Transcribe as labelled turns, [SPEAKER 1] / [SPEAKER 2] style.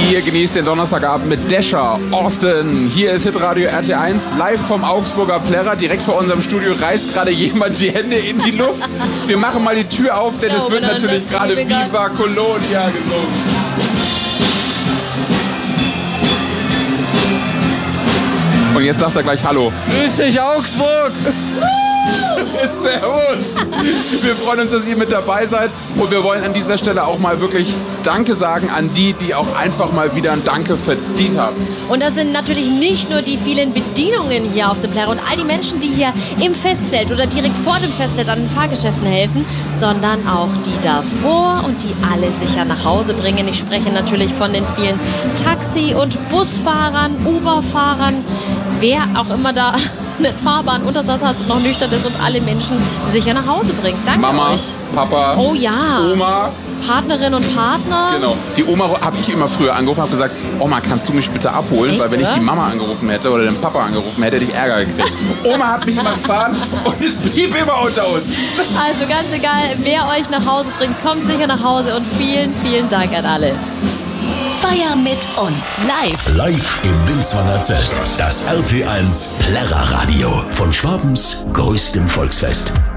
[SPEAKER 1] Ihr genießt den Donnerstagabend mit Descher, Austin. Hier ist Hitradio RT1, live vom Augsburger Plärrer. Direkt vor unserem Studio reißt gerade jemand die Hände in die Luft. Wir machen mal die Tür auf, denn es wird natürlich gerade Viva Colonia gesungen. Und jetzt sagt er gleich Hallo.
[SPEAKER 2] Grüß dich, Augsburg!
[SPEAKER 1] Servus! Wir freuen uns, dass ihr mit dabei seid. Und wir wollen an dieser Stelle auch mal wirklich Danke sagen an die auch einfach mal wieder ein Danke verdient haben.
[SPEAKER 3] Und das sind natürlich nicht nur die vielen Bedienungen hier auf dem Plärrer und all die Menschen, die hier im Festzelt oder direkt vor dem Festzelt an den Fahrgeschäften helfen, sondern auch die davor und die alle sicher nach Hause bringen. Ich spreche natürlich von den vielen Taxi- und Busfahrern, Uber-Fahrern, wer auch immer da einen Fahrbahnuntersatz hat und noch nüchtern ist und alle Menschen sicher nach Hause bringt. Danke
[SPEAKER 1] Mama,
[SPEAKER 3] euch.
[SPEAKER 1] Papa,
[SPEAKER 3] oh ja.
[SPEAKER 1] Oma.
[SPEAKER 3] Partnerin und Partner.
[SPEAKER 1] Genau. Die Oma habe ich immer früher angerufen und gesagt, Oma, kannst du mich bitte abholen?
[SPEAKER 3] Echt,
[SPEAKER 1] weil wenn
[SPEAKER 3] oder?
[SPEAKER 1] ich die Mama angerufen hätte oder den Papa angerufen hätte, hätte ich Ärger gekriegt. Oma hat mich immer gefahren und es blieb immer unter uns.
[SPEAKER 3] Also ganz egal, wer euch nach Hause bringt, kommt sicher nach Hause und vielen, vielen Dank an alle.
[SPEAKER 4] Feier mit uns.
[SPEAKER 5] Live im Binswanger Zelt. Das RT1 Plärrer Radio von Schwabens größtem Volksfest.